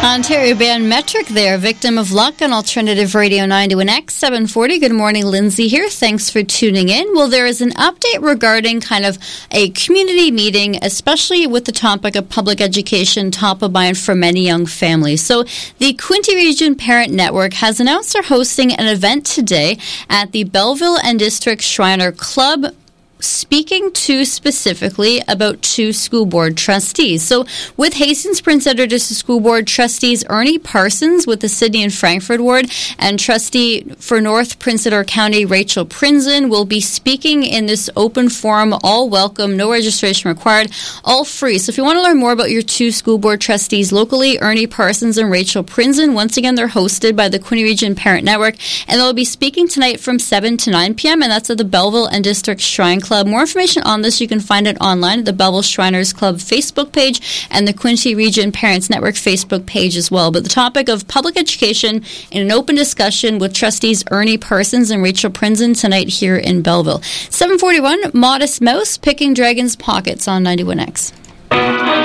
Ontario band Metric there, Victim of Luck on Alternative Radio 91X 740. Good morning, Lindsay here. Thanks for tuning in. Well, there is an update regarding kind of a community meeting, especially with the topic of public education, top of mind for many young families. So the Quinte Region Parent Network has announced they're hosting an event today at the Belleville and District Shriner Club, speaking to specifically about two school board trustees. So with Hastings Prince Edward District School Board trustees Ernie Parsons with the Sydney and Frankfurt Ward and trustee for North Prince Edward County Rachel Prinzen will be speaking in this open forum, all welcome, no registration required, all free. So if you want to learn more about your two school board trustees locally, Ernie Parsons and Rachel Prinzen, once again they're hosted by the Quinte Region Parent Network, and they'll be speaking tonight from 7 to 9 p.m. and that's at the Belleville and District Shrine Club. More information on this, you can find it online at the Belleville Shriners Club Facebook page and the Quinte Region Parents Network Facebook page as well. But the topic of public education in an open discussion with trustees Ernie Parsons and Rachel Prinzen tonight here in Belleville. 741, Modest Mouse, Picking Dragon's Pockets on 91X.